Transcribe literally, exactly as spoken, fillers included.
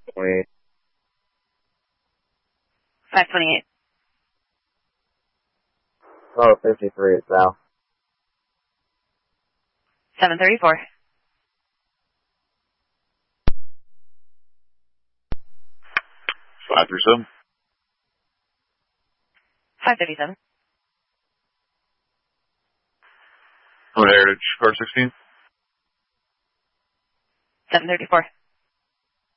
twenty-eight. five twenty-eight. Oh, fifty-three south. seven thirty-four. five thirty-seven. five thirty-seven. Heritage, car sixteen. seven thirty-four.